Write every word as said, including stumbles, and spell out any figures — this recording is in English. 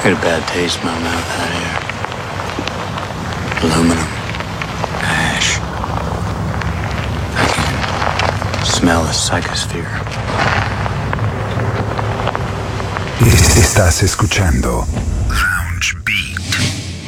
I got a bad taste in my mouth out here. Aluminum. Ash. I can smell the psychosphere. Estás escuchando Lounge Beat.